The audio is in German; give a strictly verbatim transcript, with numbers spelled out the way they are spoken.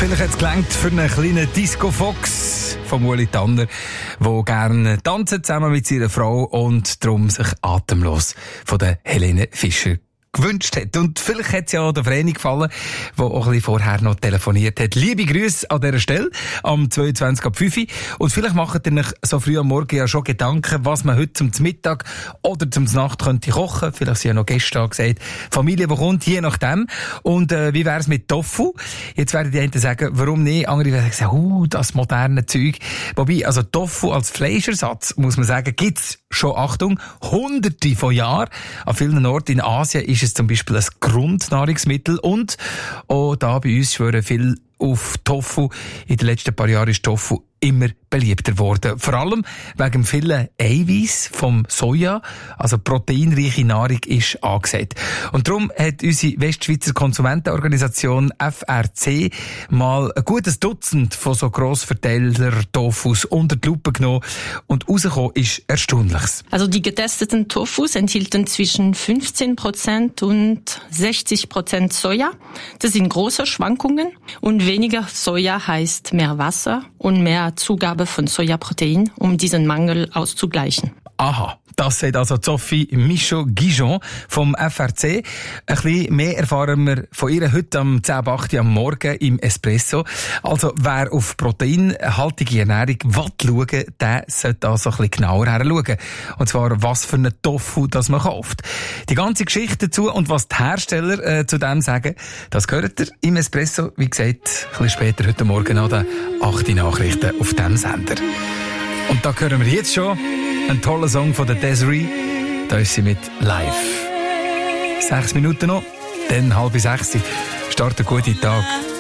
Vielleicht hat es gelangt für einen kleinen Disco-Fox von Uli Tanner, der gerne tanzt zusammen mit seiner Frau und darum sich atemlos von der Helene Fischer gewünscht hat. Und vielleicht hat es ja auch der Vreni gefallen, der auch ein bisschen vorher noch telefoniert hat. Liebe Grüße an dieser Stelle am zweiundzwanzig Uhr fünf. Und vielleicht macht ihr euch so früh am Morgen ja schon Gedanken, was man heute zum Mittag oder zum Nacht könnte kochen. Vielleicht sind ja noch Gäste gesagt. Familie, die kommt, je nachdem. Und äh, wie wäre es mit Tofu? Jetzt werden die einen sagen, warum nicht? Andere werden sagen, uh, das moderne Zeug. Wobei, also Tofu als Fleischersatz, muss man sagen, gibt's schon, Achtung, hunderte von Jahren. An vielen Orten in Asien ist es zum Beispiel ein Grundnahrungsmittel und auch da bei uns schwören viel auf Tofu. In den letzten paar Jahren ist Tofu immer beliebter geworden. Vor allem wegen dem vielen Eiweiß vom Soja. Also proteinreiche Nahrung ist angesagt. Und darum hat unsere Westschweizer Konsumentenorganisation F R C mal ein gutes Dutzend von so Grossverteiler-Tofus unter die Lupe genommen und rausgekommen ist Erstaunliches. Also die getesteten Tofus enthielten zwischen fünfzehn Prozent und sechzig Prozent Soja. Das sind große Schwankungen und weniger Soja heißt mehr Wasser und mehr Zugabe von Sojaprotein, um diesen Mangel auszugleichen. Aha, das sagt also Sophie Michaud-Guijon vom F R C. Ein bisschen mehr erfahren wir von ihr heute am zehn Uhr acht am Morgen im Espresso. Also wer auf proteinhaltige Ernährung will schauen, der sollte also ein bisschen genauer hinschauen. Und zwar, was für einen Tofu das man kauft. Die ganze Geschichte dazu und was die Hersteller äh, zu dem sagen, das gehört ihr im Espresso, wie gesagt, ein bisschen später heute Morgen an den acht Nachrichten auf diesem Sender. Und da hören wir jetzt schon einen tollen Song von der Desiree. Da ist sie mit Live. Sechs Minuten noch, dann halb sechs. Start einen guten Tag.